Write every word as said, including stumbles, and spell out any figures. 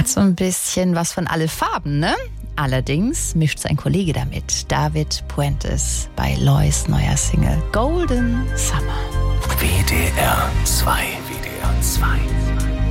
So ein bisschen was von alle Farben, ne? Allerdings mischt sein Kollege damit, David Puentes, bei Lois neuer Single Golden Summer. W D R zwei. W D R zwei.